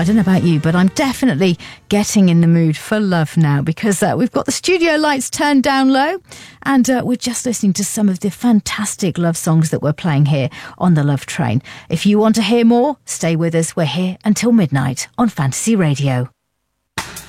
don't know about you, but I'm definitely getting in the mood for love now, because we've got the studio lights turned down low, and we're just listening to some of the fantastic love songs that we're playing here on the Love Train. If you want to hear more, stay with us. We're here until midnight on Fantasy Radio.